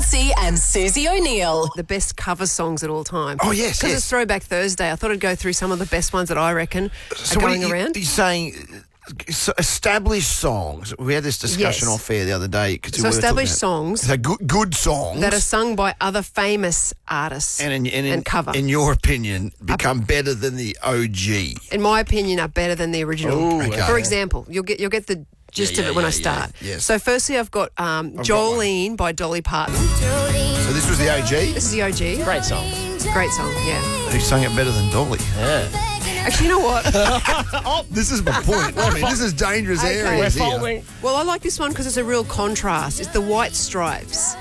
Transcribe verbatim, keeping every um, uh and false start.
Marsey and Susie O'Neill. The best cover songs at all time. Oh, yes, Because yes. it's Throwback Thursday. I thought I'd go through some of the best ones that I reckon So are what going are you, around. You're saying uh, so established songs. We had this discussion Yes. off air the other day. 'cause we So were talking established about- songs So good, good songs that are sung by other famous artists and, in, and, in, and cover. in your opinion, become better than the O G. in my opinion, are better than the original. Ooh, okay. For example, you'll get you'll get the gist Yeah, of yeah, it when yeah, I start. yeah, yes. So firstly, I've got um, got Jolene by Dolly Parton. So this was the O G? This is the O G. Great song. Great song, yeah. Who sang it better than Dolly? Yeah. Actually, you know what? This is my point. I mean, this is dangerous Okay. areas We're here. following. Well, I like this one because it's a real contrast. It's the White Stripes.